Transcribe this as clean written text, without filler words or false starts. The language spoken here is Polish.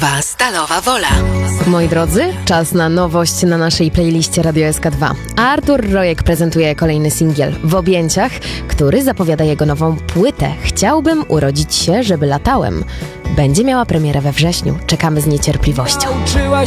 SK2 Stalowa Wola. Moi drodzy, czas na nowość na naszej playliście Radio SK2. Artur Rojek prezentuje kolejny singiel W objęciach, który zapowiada jego nową płytę Chciałbym urodzić się, żeby latałem. Będzie miała premierę we wrześniu. Czekamy z niecierpliwością.